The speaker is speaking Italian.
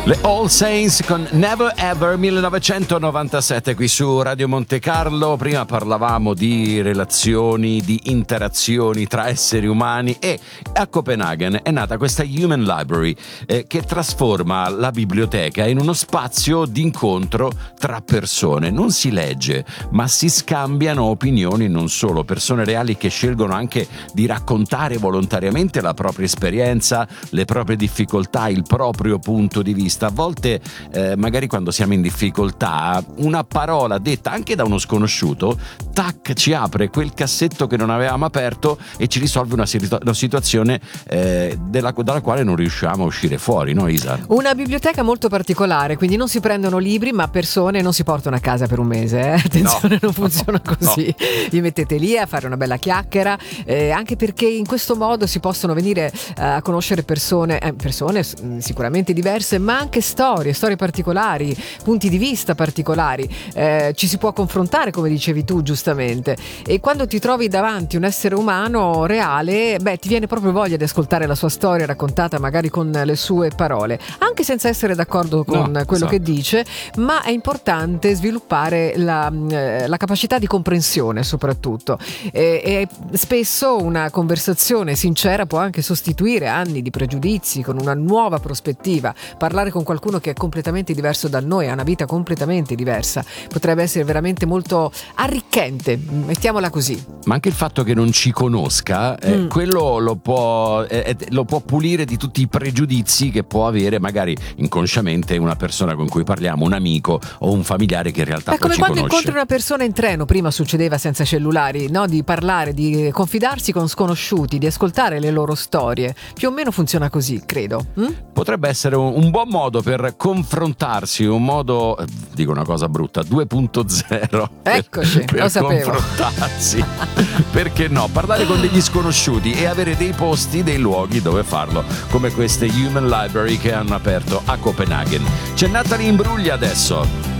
Le All Saints con Never Ever 1997 qui su Radio Monte Carlo. Prima parlavamo di relazioni, di interazioni tra esseri umani e a Copenaghen è nata questa Human Library che trasforma la biblioteca in uno spazio di incontro tra persone. Non si legge, ma si scambiano opinioni, non solo, persone reali che scelgono anche di raccontare volontariamente la propria esperienza, le proprie difficoltà, il proprio punto di vista. A volte magari quando siamo in difficoltà una parola detta anche da uno sconosciuto tac ci apre quel cassetto che non avevamo aperto e ci risolve una situazione dalla quale non riusciamo a uscire fuori, no Isa? Una biblioteca molto particolare, quindi non si prendono libri ma persone, non si portano a casa per un mese, attenzione, non funziona così, vi mettete lì a fare una bella chiacchiera, anche perché in questo modo si possono venire a conoscere persone sicuramente diverse, ma anche storie particolari, punti di vista particolari, ci si può confrontare, come dicevi tu giustamente, e quando ti trovi davanti un essere umano reale, ti viene proprio voglia di ascoltare la sua storia raccontata magari con le sue parole, anche senza essere d'accordo con quello che dice, ma è importante sviluppare la capacità di comprensione soprattutto, e spesso una conversazione sincera può anche sostituire anni di pregiudizi con una nuova prospettiva. Parlare con qualcuno che è completamente diverso da noi, ha una vita completamente diversa, potrebbe essere veramente molto arricchente, mettiamola così. Ma anche il fatto che non ci conosca, quello lo può pulire di tutti i pregiudizi che può avere magari inconsciamente una persona con cui parliamo, un amico o un familiare che in realtà poi come ci quando conosce. incontri una persona in treno, prima succedeva senza cellulari, no? Di parlare, di confidarsi con sconosciuti, di ascoltare le loro storie, più o meno funziona così, credo. Potrebbe essere un buon modo per confrontarsi, un modo, dico una cosa brutta, 2.0. Eccoci, per lo sapevo. Confrontarsi. Perché no? Parlare con degli sconosciuti e avere dei posti, dei luoghi dove farlo, come queste Human Library che hanno aperto a Copenaghen. C'è Natalie Imbruglia adesso.